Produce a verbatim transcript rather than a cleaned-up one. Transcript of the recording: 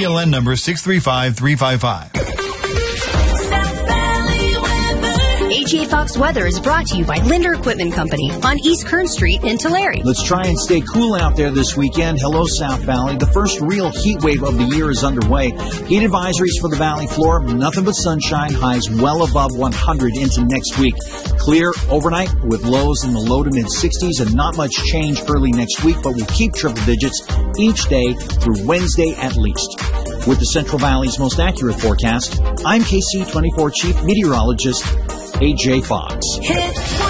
T L N number six three five three five five. A J Fox Weather is brought to you by Linder Equipment Company on East Kern Street in Tulare. Let's try and stay cool out there this weekend. Hello, South Valley. The first real heat wave of the year is underway. Heat advisories for the valley floor. Nothing but sunshine. Highs well above one hundred into next week. Clear overnight with lows in the low to mid sixties and not much change early next week, but we'll keep triple digits each day through Wednesday at least. With the Central Valley's most accurate forecast, I'm K C twenty-four Chief Meteorologist A J Fox. Hit